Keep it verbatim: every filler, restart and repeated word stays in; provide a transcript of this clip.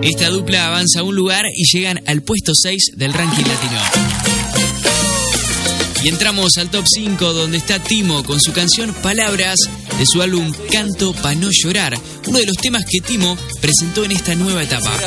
Esta dupla avanza un lugar y llegan al puesto seis del ranking latino. Y entramos al top cinco, donde está Timo con su canción Palabras de su álbum Canto Pa' No Llorar, uno de los temas que Timo presentó en esta nueva etapa.